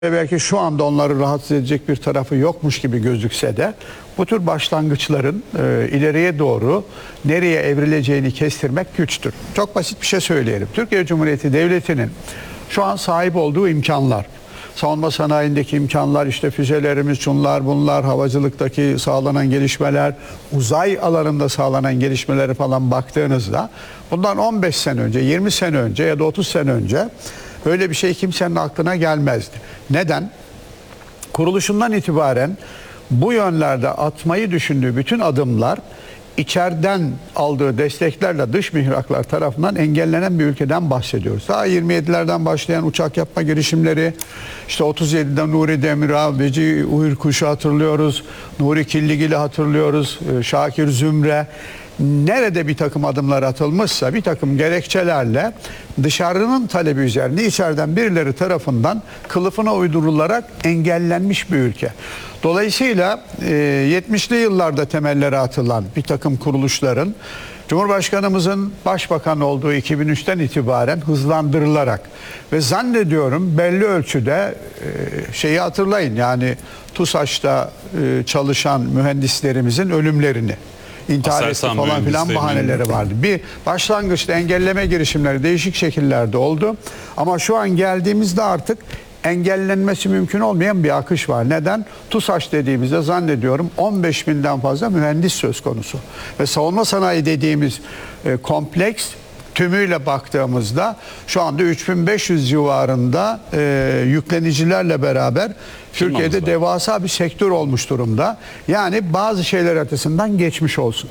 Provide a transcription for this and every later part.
Belki şu anda onları rahatsız edecek bir tarafı yokmuş gibi gözükse de bu tür başlangıçların ileriye doğru nereye evrileceğini kestirmek güçtür. Çok basit bir şey söyleyelim. Türkiye Cumhuriyeti Devleti'nin şu an sahip olduğu imkanlar, savunma sanayindeki imkanlar, işte füzelerimiz, şunlar bunlar, havacılıktaki sağlanan gelişmeler, uzay alanında sağlanan gelişmeleri falan baktığınızda bundan 15 sene önce, 20 sene önce ya da 30 sene önce böyle bir şey kimsenin aklına gelmezdi. Neden? Kuruluşundan itibaren bu yönlerde atmayı düşündüğü bütün adımlar içeriden aldığı desteklerle dış mihraklar tarafından engellenen bir ülkeden bahsediyoruz. Daha 27'lerden başlayan uçak yapma girişimleri, işte 37'de Nuri Demirağ, Veci Uyurkuş'u hatırlıyoruz, Nuri Killigil'i hatırlıyoruz, Şakir Zümre. Nerede bir takım adımlar atılmışsa bir takım gerekçelerle dışarının talebi üzerine içeriden birileri tarafından kılıfına uydurularak engellenmiş bir ülke. Dolayısıyla 70'li yıllarda temelleri atılan bir takım kuruluşların Cumhurbaşkanımızın başbakan olduğu 2003'ten itibaren hızlandırılarak ve zannediyorum belli ölçüde şeyi hatırlayın, yani TUSAŞ'ta çalışan mühendislerimizin ölümlerini, intihar etti falan filan bahaneleri vardı. Bir başlangıçta engelleme girişimleri değişik şekillerde oldu. Ama şu an geldiğimizde artık engellenmesi mümkün olmayan bir akış var. Neden? TUSAŞ dediğimizde zannediyorum 15 binden fazla mühendis söz konusu. Ve savunma sanayi dediğimiz kompleks tümüyle baktığımızda şu anda 3500 civarında yüklenicilerle beraber Türkiye'de devasa bir sektör olmuş durumda. Yani bazı şeyler açısından geçmiş olsun.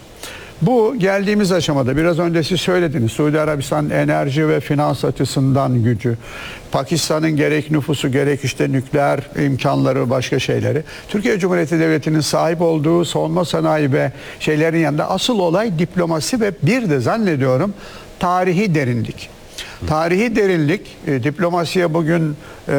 Bu geldiğimiz aşamada biraz önce siz söylediniz. Suudi Arabistan enerji ve finans açısından gücü, Pakistan'ın gerek nüfusu gerek işte nükleer imkanları, başka şeyleri. Türkiye Cumhuriyeti Devleti'nin sahip olduğu savunma sanayi ve şeylerin yanında asıl olay diplomasi ve bir de zannediyorum tarihi derinlik. Tarihi derinlik, diplomasiye bugün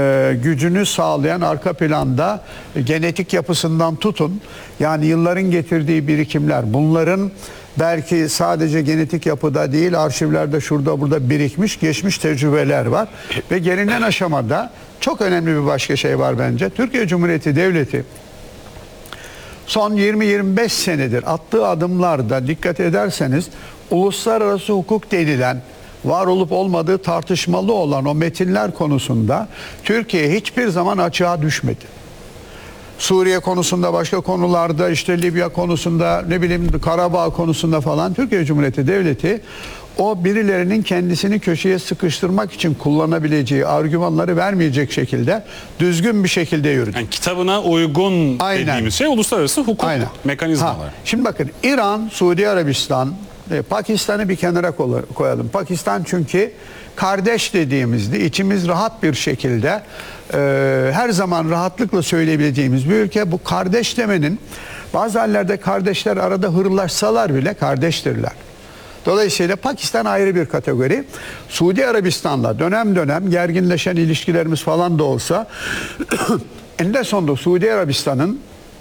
gücünü sağlayan arka planda genetik yapısından tutun, yani yılların getirdiği birikimler, bunların belki sadece genetik yapıda değil, arşivlerde şurada burada birikmiş, geçmiş tecrübeler var. Ve gelinen aşamada çok önemli bir başka şey var bence. Türkiye Cumhuriyeti Devleti son 20-25 senedir attığı adımlarda dikkat ederseniz uluslararası hukuk denilen, var olup olmadığı tartışmalı olan o metinler konusunda Türkiye hiçbir zaman açığa düşmedi. Suriye konusunda, başka konularda, işte Libya konusunda, ne bileyim Karabağ konusunda falan Türkiye Cumhuriyeti Devleti o birilerinin kendisini köşeye sıkıştırmak için kullanabileceği argümanları vermeyecek şekilde düzgün bir şekilde yürüdü. Yani kitabına uygun dediğimiz şey uluslararası hukuk mekanizmaları. Şimdi bakın, İran, Suudi Arabistan, Pakistan'ı bir kenara koyalım. Pakistan çünkü kardeş dediğimizde içimiz rahat bir şekilde her zaman rahatlıkla söyleyebileceğimiz bir ülke. Bu kardeş demenin, bazı hallerde kardeşler arada hırlaşsalar bile kardeştirler. Dolayısıyla Pakistan ayrı bir kategori. Suudi Arabistan'la dönem dönem gerginleşen ilişkilerimiz falan da olsa en sonunda Suudi Arabistan'ın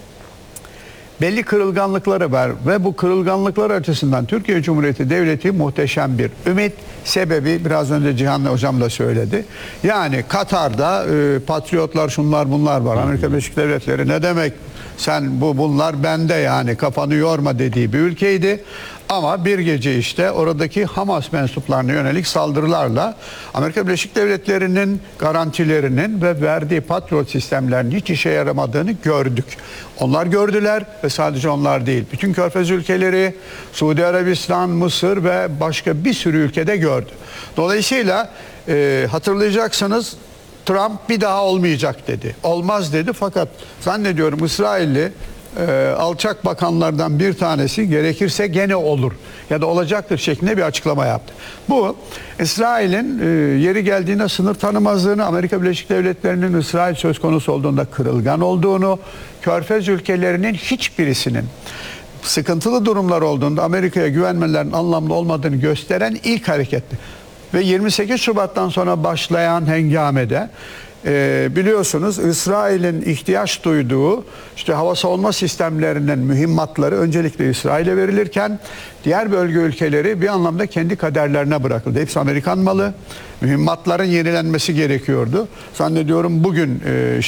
belli kırılganlıkları var ve bu kırılganlıklar açısından Türkiye Cumhuriyeti Devleti muhteşem bir ümit. Sebebi biraz önce Cihan Hocam da söyledi. Yani Katar'da patriotlar, şunlar bunlar var. Amerika Birleşik Devletleri ne demek, sen bunlar bende, yani kafanı yorma dediği bir ülkeydi. Ama bir gece işte oradaki Hamas mensuplarına yönelik saldırılarla Amerika Birleşik Devletleri'nin garantilerinin ve verdiği patriot sistemlerin hiç işe yaramadığını gördük. Onlar gördüler ve sadece onlar değil. Bütün Körfez ülkeleri, Suudi Arabistan, Mısır ve başka bir sürü ülkede gördü. Dolayısıyla hatırlayacaksınız, Trump bir daha olmayacak dedi. Olmaz dedi, fakat zannediyorum İsrailli alçak bakanlardan bir tanesi gerekirse gene olur ya da olacaktır şeklinde bir açıklama yaptı. Bu İsrail'in yeri geldiğinde sınır tanımazlığını, Amerika Birleşik Devletleri'nin İsrail söz konusu olduğunda kırılgan olduğunu, Körfez ülkelerinin hiçbirisinin sıkıntılı durumlar olduğunda Amerika'ya güvenmelerinin anlamlı olmadığını gösteren ilk hareketti. Ve 28 Şubat'tan sonra başlayan hengamede biliyorsunuz İsrail'in ihtiyaç duyduğu işte hava savunma sistemlerinin mühimmatları öncelikle İsrail'e verilirken diğer bölge ülkeleri bir anlamda kendi kaderlerine bırakıldı. Hepsi Amerikan malı. Mühimmatların yenilenmesi gerekiyordu. Zannediyorum bugün